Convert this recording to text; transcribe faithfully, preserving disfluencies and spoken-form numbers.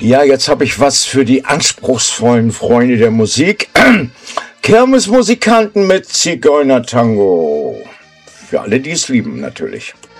Ja, jetzt habe ich was für die anspruchsvollen Freunde der Musik. Kirmesmusikanten mit Zigeunertango. Für alle, die es lieben, natürlich.